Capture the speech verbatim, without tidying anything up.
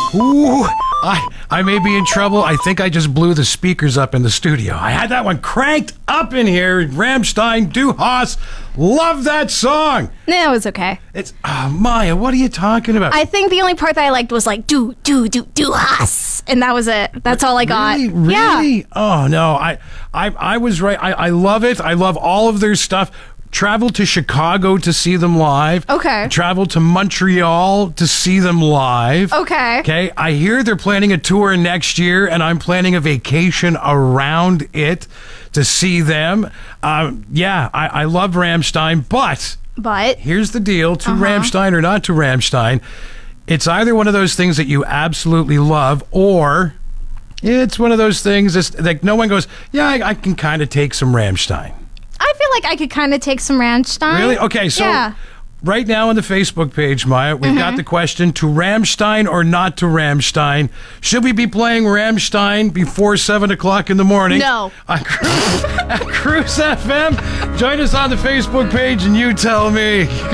Ooh, I, I may be in trouble. I think I just blew the speakers up in the studio. I had that one cranked up in here. Rammstein, Du Hast. Love that song. No, it was okay. It's, oh, Maya, what are you talking about? I think the only part that I liked was like, do, do, do, do us. And that was it. That's all I got. Really? Really? Yeah. Oh, no. I, I, I was right. I, I love it. I love all of their stuff. Traveled to Chicago to see them live. Okay. Traveled to Montreal to see them live. Okay. Okay. I hear they're planning a tour next year, and I'm planning a vacation around it to see them. Um, yeah, I, I love Rammstein, but But here's the deal: to Uh-huh. Rammstein or not to Rammstein, it's either one of those things that you absolutely love, or it's one of those things that's like no one goes, yeah, I, I can kind of take some Rammstein. I feel like I could kind of take some Rammstein. Really? Okay, so Yeah. right now on the Facebook page, Maya, we've got the question, to Rammstein or not to Rammstein? Should we be playing Rammstein before seven o'clock in the morning? No. On Cruise, at Cruise F M. Join us on the Facebook page and you tell me.